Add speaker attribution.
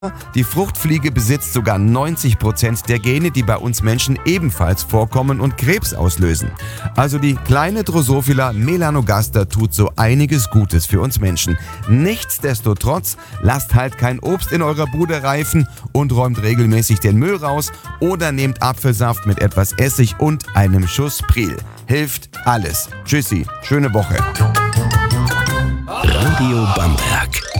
Speaker 1: Die Fruchtfliege besitzt sogar 90% der Gene, die bei uns Menschen ebenfalls vorkommen und Krebs auslösen. Also die kleine Drosophila melanogaster tut so einiges Gutes für uns Menschen. Nichtsdestotrotz, lasst halt kein Obst in eurer Bude reifen und räumt regelmäßig den Müll raus oder nehmt Apfelsaft mit etwas Essig und einem Schuss Pril. Hilft alles. Tschüssi, schöne Woche.
Speaker 2: Radio Bamberg.